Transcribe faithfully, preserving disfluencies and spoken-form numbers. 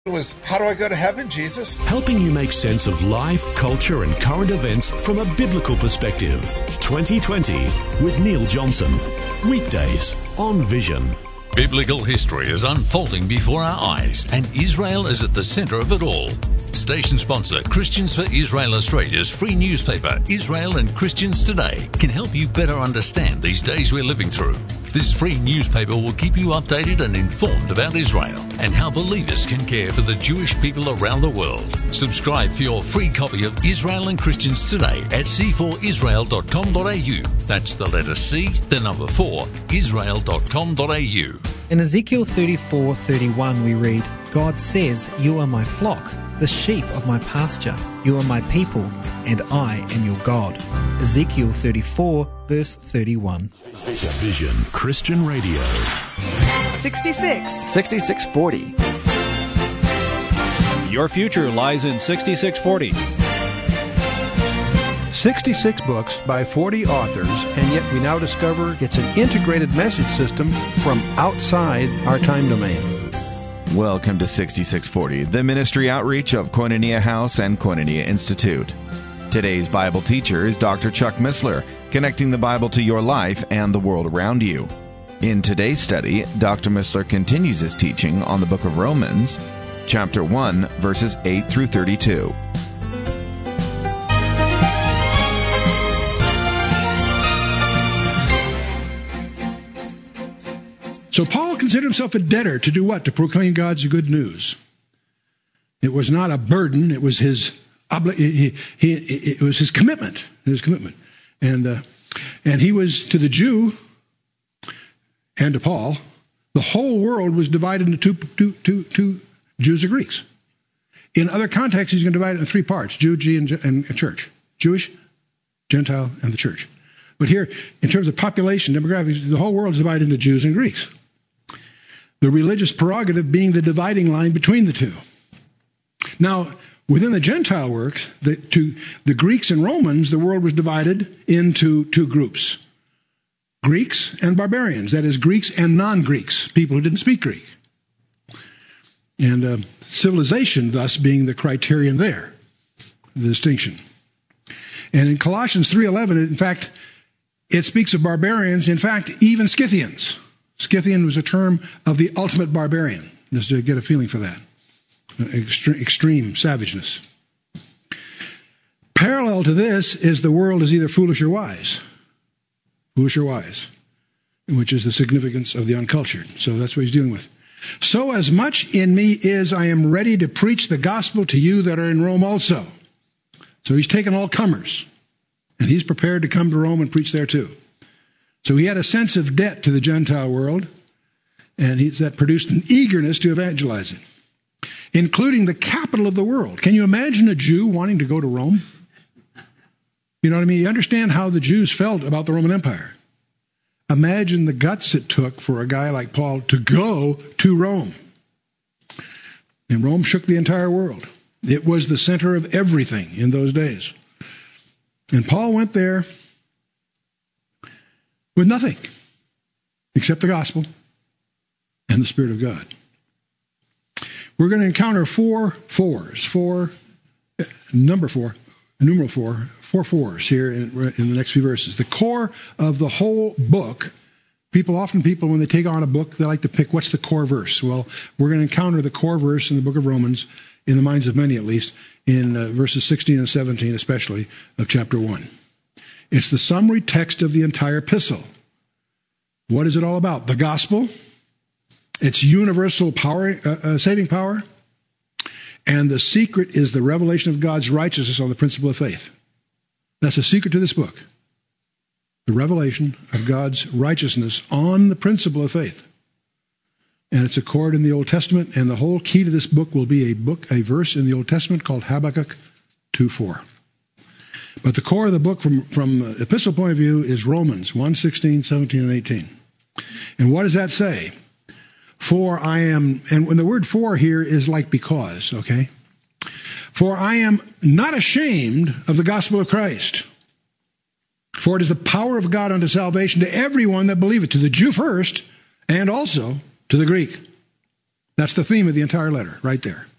It was, how do I go to heaven, Jesus? Helping you make sense of life, culture, and current events from a biblical perspective. twenty twenty with Neil Johnson. Weekdays on Vision. Biblical history is unfolding before our eyes, and Israel is at the center of it all. Station sponsor Christians for Israel Australia's free newspaper, Israel and Christians Today, can help you better understand these days we're living through. This free newspaper will keep you updated and informed about Israel and how believers can care for the Jewish people around the world. Subscribe for your free copy of Israel and Christians Today at c four israel dot com dot a u. That's the letter C, the number four, israel dot com dot a u. In Ezekiel thirty-four thirty-one we read, God says, "You are my flock, the sheep of my pasture. You are my people, and I am your God." Ezekiel thirty-four, verse thirty-one. Vision Christian Radio. sixty-six. sixty-six forty. Your future lies in sixty-six forty. sixty-six books by forty authors, and yet we now discover it's an integrated message system from outside our time domain. Welcome to sixty-six forty, the ministry outreach of Koinonia House and Koinonia Institute. Today's Bible teacher is Doctor Chuck Missler, connecting the Bible to your life and the world around you. In today's study, Doctor Missler continues his teaching on the book of Romans, chapter one, verses eight through thirty-two. So Paul considered himself a debtor to do what? To proclaim God's good news. It was not a burden. It was his obli- he, he, it was his commitment. His commitment. And uh, and he was, to the Jew and to Paul, the whole world was divided into two, two, two, two Jews and Greeks. In other contexts, he's going to divide it into three parts: Jew, G, and, and church. Jewish, Gentile, and the church. But here, in terms of population, demographics, the whole world is divided into Jews and Greeks. The religious prerogative being the dividing line between the two. Now, within the Gentile works, the, to the Greeks and Romans, the world was divided into two groups. Greeks and barbarians, that is, Greeks and non-Greeks, people who didn't speak Greek. And uh, civilization, thus, being the criterion there, the distinction. And in Colossians three eleven, in fact, it speaks of barbarians, in fact, even Scythians. Scythian was a term of the ultimate barbarian, just to get a feeling for that. Extreme, extreme savageness. Parallel to this is the world is either foolish or wise. Foolish or wise, which is the significance of the uncultured. So that's what he's dealing with. So as much in me is, I am ready to preach the gospel to you that are in Rome also. So he's taken all comers, and he's prepared to come to Rome and preach there too. So he had a sense of debt to the Gentile world, and he, that produced an eagerness to evangelize it, including the capital of the world. Can you imagine a Jew wanting to go to Rome? You know what I mean? You understand how the Jews felt about the Roman Empire. Imagine the guts it took for a guy like Paul to go to Rome. And Rome shook the entire world. It was the center of everything in those days. And Paul went there with nothing except the gospel and the Spirit of God. We're going to encounter four fours, four, number four, numeral four, four fours here in, in the next few verses. The core of the whole book. People, often people, when they take on a book, they like to pick what's the core verse. Well, we're going to encounter the core verse in the book of Romans, in the minds of many at least, in uh, verses sixteen and seventeen especially, of chapter one. It's the summary text of the entire epistle. What is it all about? The gospel, its universal power, uh, uh, saving power, and the secret is the revelation of God's righteousness on the principle of faith. That's the secret to this book. The revelation of God's righteousness on the principle of faith. And it's a chord in the Old Testament, and the whole key to this book will be a book, a verse in the Old Testament called Habakkuk two four. But the core of the book from, from epistle point of view is Romans one, sixteen, seventeen, and eighteen. And what does that say? For I am, and when the word for here is like because, okay? For I am not ashamed of the gospel of Christ. For it is the power of God unto salvation to everyone that believeth, to the Jew first, and also to the Greek. That's the theme of the entire letter, right there.